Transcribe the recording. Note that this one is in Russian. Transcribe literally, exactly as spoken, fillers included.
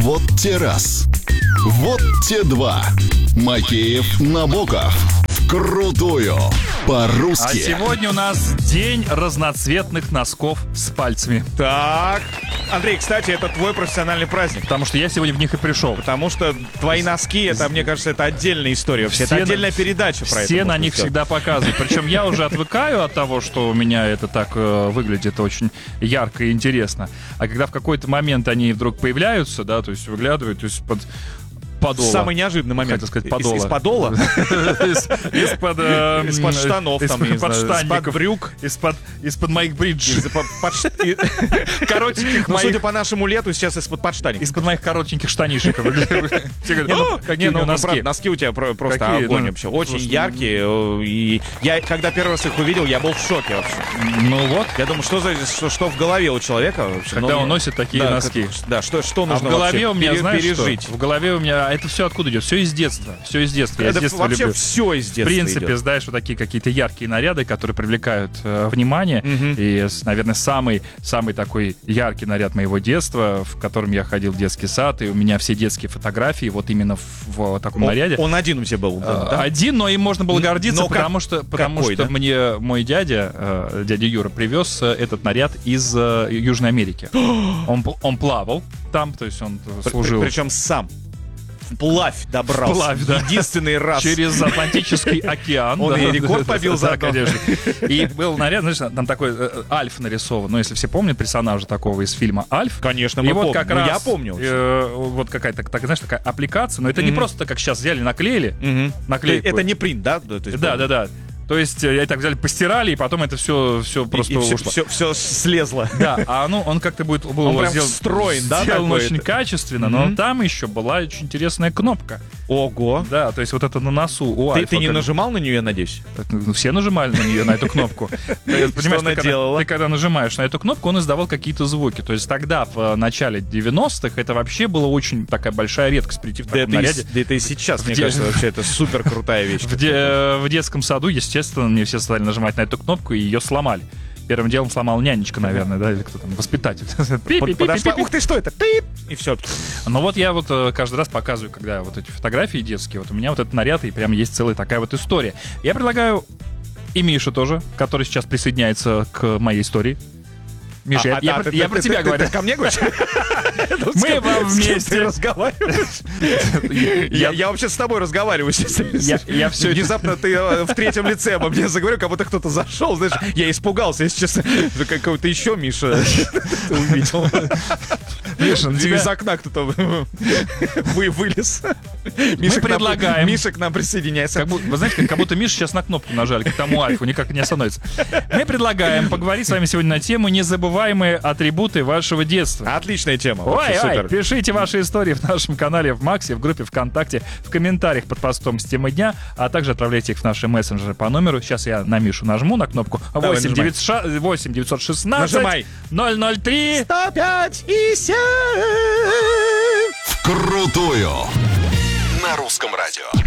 Вот те раз. Вот те два. Макеев, Набоков. Крутую. По-русски. А сегодня у нас день разноцветных носков с пальцами. Так. Андрей, кстати, это твой профессиональный праздник. Потому что я сегодня в них и пришел. Потому что твои носки, это, мне кажется, это отдельная история вообще. Все Это отдельная на... передача про это. Все на них всегда показывают. Причем я уже отвыкаю от того, что у меня это так э, выглядит очень ярко и интересно. А когда в какой-то момент они вдруг появляются, да, то есть выглядывают из-под подола. Самый неожиданный момент. Хотел сказать, подола. Из, из подола? Из-под... Из-под штанов, там, из-под из-под брюк. Из-под моих бриджей. Коротеньких моих... Судя моих... по нашему лету, сейчас из-под подштанников. Из-под моих коротеньких штанишек. Какие носки? Носки у тебя просто огонь вообще. Очень яркие. И я, когда первый раз их увидел, я был в шоке вообще. Ну вот. Я думаю, что за что в голове у человека? Когда он носит такие носки. Да, что нужно в голове у меня, знаешь, пережить? В голове у меня... А это все откуда идет? Все из детства. Все из детства. Я это с детства вообще люблю. все из детства. В принципе, идет. знаешь, вот такие какие-то яркие наряды, которые привлекают э, внимание. Mm-hmm. И, наверное, самый, самый такой яркий наряд моего детства, в котором я ходил в детский сад, и у меня все детские фотографии вот именно в, в таком он, наряде. Он один у тебя был? А, да? Один, но им можно было гордиться, но потому как, что, потому какой, что да? мне мой дядя, э, дядя Юра, привез этот наряд из э, Южной Америки. он, он плавал там, то есть он служил... Причем сам. Вплавь добрался. Вплавь, да. Единственный раз. Через Атлантический океан. Он да, и рекорд да, побил да, заодно. конечно. И был наряд, знаешь, там такой э, Альф нарисован. Ну, если все помнят персонажа такого из фильма Альф. Конечно, мы и вот помним. как раз, я помню. Э, вот какая-то, так, знаешь, такая аппликация. Но это mm-hmm. не просто, как сейчас взяли, наклеили. Mm-hmm. Наклейку. Это не принт, да? То есть, да, да, да. То есть, я так взяли, постирали, и потом это все, все просто и, и ушло. Все, все, все слезло. Да, а ну, он как-то будет был он прям сделан, встроен, да? сделан очень это? качественно, mm-hmm. но там еще была очень интересная кнопка. Ого. Да, то есть вот это на носу у Ты, Альфа. ты не как... нажимал на нее, я надеюсь? Ну, все нажимали на нее, на эту кнопку. Что она делала? Ты когда нажимаешь на эту кнопку, он издавал какие-то звуки. То есть тогда, в начале девяностых, это вообще была очень такая большая редкость прийти в таком наряде. Да это и сейчас, мне кажется, вообще это супер крутая вещь. В детском саду, естественно, мне все стали нажимать на эту кнопку, и ее сломали. Первым делом сломал нянечка, наверное, да, или кто там, воспитатель. Подошла, ух ты, что это? И все. Ну вот я вот каждый раз показываю, когда вот эти фотографии детские, вот у меня вот этот наряд, и прям есть целая такая вот история. Я предлагаю и Мишу тоже, который сейчас присоединяется к моей истории. Миша, а, я, а, я, ты, я ты, про ты, тебя ты, говорю. Ты ко мне говоришь? Мы вам вместе разговариваешь. Я вообще с тобой разговариваю. Я все внезапно ты в третьем лице обо мне заговорил, как будто кто-то зашел. Знаешь, я испугался, если честно. Какой-то еще Миша увидел. Миша, из окна кто-то вылез. Мы предлагаем. Миша к нам присоединяется. Вы знаете, как будто Миша сейчас на кнопку нажали, к тому Альфу, никак не остановится. Мы предлагаем поговорить с вами сегодня на тему незабываемые атрибуты вашего детства. Отличная тема. Ой, ой, пишите ваши истории в нашем канале в Максе, в группе ВКонтакте, в комментариях под постом с темой дня, а также отправляйте их в наши мессенджеры по номеру. Сейчас я на Мишу нажму, на кнопку восемь девятьсот шестнадцать Нажимай. ноль ноль три сто пять и семь. Крутую. На русском радио.